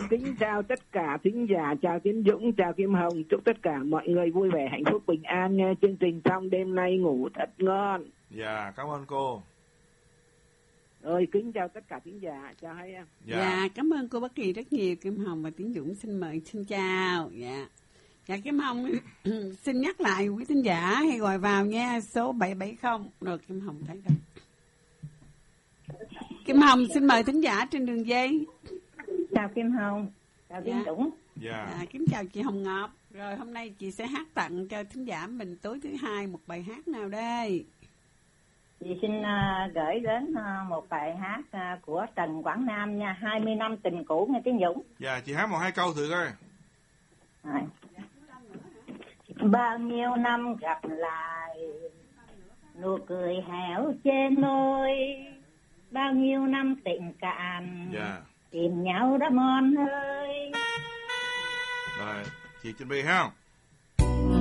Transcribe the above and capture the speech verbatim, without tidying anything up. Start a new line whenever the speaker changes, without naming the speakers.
kính chào tất cả thính giả, chào Tiến Dũng, chào Kim Hồng. Chúc tất cả mọi người vui vẻ, hạnh phúc, bình an nghe chương trình trong đêm nay ngủ thật ngon.
Dạ, cảm ơn cô.
Rồi, kính chào tất cả thính giả, chào hai em.
Dạ, dạ cảm ơn cô Bất Kỳ rất nhiều. Kim Hồng và Tiến Dũng xin mời, xin chào. Dạ. Dạ Kim Hồng xin nhắc lại quý thính giả hay gọi vào nha, số bảy bảy không. Rồi Kim Hồng thấy rồi. Kim Hồng xin mời thính giả trên đường dây.
Chào Kim Hồng, chào Tiến Dũng.
Dạ. Dạ, kính chào chị Hồng Ngọc. Rồi hôm nay chị sẽ hát tặng cho thính giả mình tối thứ hai một bài hát nào đây?
Chị xin uh, gửi đến uh, một bài hát uh, của Trần Quảng Nam nha, hai mươi năm tình cũ nghe Tiến Dũng.
Dạ, chị hát một hai câu thử coi.
À. Bao nhiêu năm gặp lại, nụ cười hẻo trên môi, bao nhiêu năm tình cảm,
dạ.
tìm nhau đã mòn hơi.
Rồi, chị chuẩn bị ha.